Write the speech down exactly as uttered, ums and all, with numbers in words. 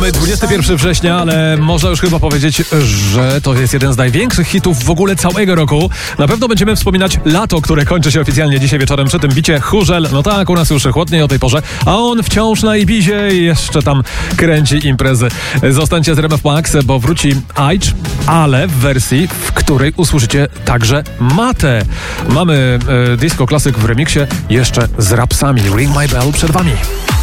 Mamy dwudziestego pierwszego września, ale można już chyba powiedzieć, że to jest jeden z największych hitów w ogóle całego roku. Na pewno będziemy wspominać lato, które kończy się oficjalnie dzisiaj wieczorem. Przy tym bicie Chórzel, no tak, u nas już chłodniej o tej porze, a on wciąż na Ibizie i jeszcze tam kręci imprezy. Zostańcie z R M F Max, bo wróci Aitch, ale w wersji, w której usłyszycie także Matę. Mamy e, disco klasyk w remiksie jeszcze z rapsami. Ring My Bell przed wami.